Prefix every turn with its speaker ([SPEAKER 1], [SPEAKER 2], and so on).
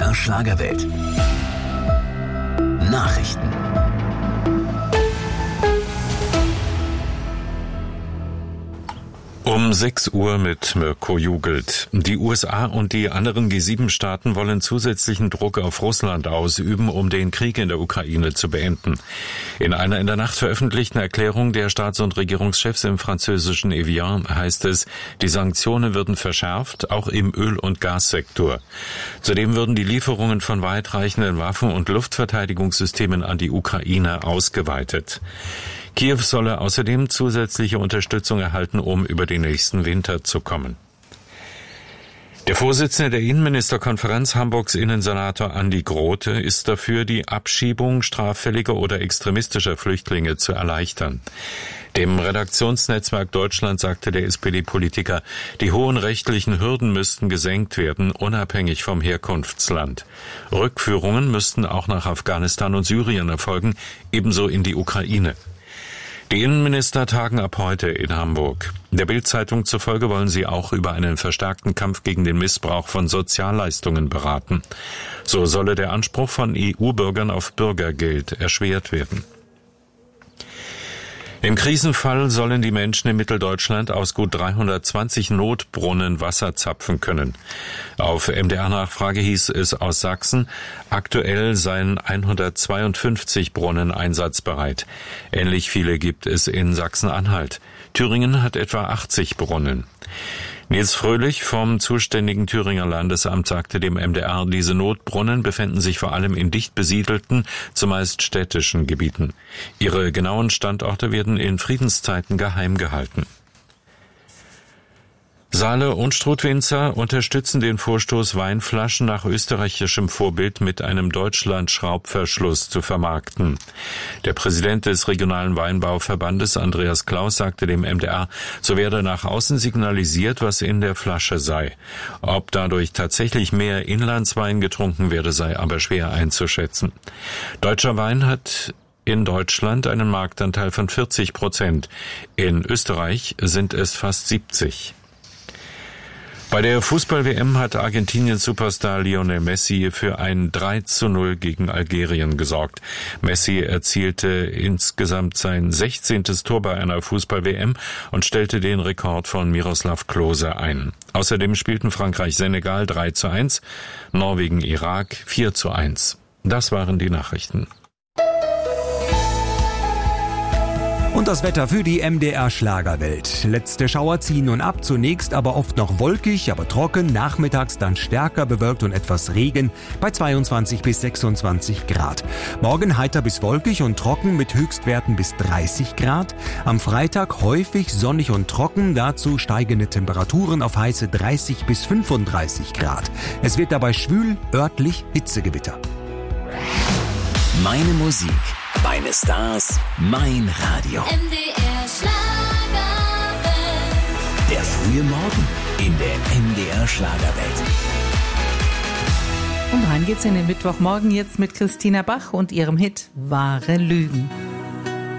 [SPEAKER 1] MDR Schlagerwelt. Nachrichten.
[SPEAKER 2] Um 6 Uhr mit Mirko Jugelt. Die USA und die anderen G7-Staaten wollen zusätzlichen Druck auf Russland ausüben, um den Krieg in der Ukraine zu beenden. In einer in der Nacht veröffentlichten Erklärung der Staats- und Regierungschefs im französischen Evian heißt es, die Sanktionen würden verschärft, auch im Öl- und Gassektor. Zudem würden die Lieferungen von weitreichenden Waffen- und Luftverteidigungssystemen an die Ukraine ausgeweitet. Kiew solle außerdem zusätzliche Unterstützung erhalten, um über den nächsten Winter zu kommen. Der Vorsitzende der Innenministerkonferenz, Hamburgs Innensenator Andi Grote, ist dafür, die Abschiebung straffälliger oder extremistischer Flüchtlinge zu erleichtern. Dem Redaktionsnetzwerk Deutschland sagte der SPD-Politiker, die hohen rechtlichen Hürden müssten gesenkt werden, unabhängig vom Herkunftsland. Rückführungen müssten auch nach Afghanistan und Syrien erfolgen, ebenso in die Ukraine. Die Innenminister tagen ab heute in Hamburg. Der Bild-Zeitung zufolge wollen sie auch über einen verstärkten Kampf gegen den Missbrauch von Sozialleistungen beraten. So solle der Anspruch von EU-Bürgern auf Bürgergeld erschwert werden. Im Krisenfall sollen die Menschen in Mitteldeutschland aus gut 320 Notbrunnen Wasser zapfen können. Auf MDR-Nachfrage hieß es aus Sachsen, aktuell seien 152 Brunnen einsatzbereit. Ähnlich viele gibt es in Sachsen-Anhalt. Thüringen hat etwa 80 Brunnen. Nils Fröhlich vom zuständigen Thüringer Landesamt sagte dem MDR, diese Notbrunnen befänden sich vor allem in dicht besiedelten, zumeist städtischen Gebieten. Ihre genauen Standorte werden in Friedenszeiten geheim gehalten. Saale und Strutwinzer unterstützen den Vorstoß, Weinflaschen nach österreichischem Vorbild mit einem Deutschland-Schraubverschluss zu vermarkten. Der Präsident des regionalen Weinbauverbandes, Andreas Klaus, sagte dem MDR, so werde nach außen signalisiert, was in der Flasche sei. Ob dadurch tatsächlich mehr Inlandswein getrunken werde, sei aber schwer einzuschätzen. Deutscher Wein hat in Deutschland einen Marktanteil von 40%. In Österreich sind es fast 70%. Bei der Fußball-WM hat Argentiniens Superstar Lionel Messi für ein 3:0 gegen Algerien gesorgt. Messi erzielte insgesamt sein 16. Tor bei einer Fußball-WM und stellte den Rekord von Miroslav Klose ein. Außerdem spielten Frankreich-Senegal 3:1, Norwegen-Irak 4:1. Das waren die Nachrichten.
[SPEAKER 3] Und das Wetter für die MDR Schlagerwelt. Letzte Schauer ziehen nun ab, zunächst aber oft noch wolkig, aber trocken, nachmittags dann stärker bewölkt und etwas Regen bei 22 bis 26 Grad. Morgen heiter bis wolkig und trocken mit Höchstwerten bis 30 Grad. Am Freitag häufig sonnig und trocken, dazu steigende Temperaturen auf heiße 30 bis 35 Grad. Es wird dabei schwül, örtlich Hitzegewitter.
[SPEAKER 1] Meine Musik, meine Stars, mein Radio.
[SPEAKER 4] MDR Schlagerwelt.
[SPEAKER 1] Der frühe Morgen in der MDR Schlagerwelt.
[SPEAKER 5] Und rein geht's in den Mittwochmorgen jetzt mit Christina Bach und ihrem Hit Wahre Lügen.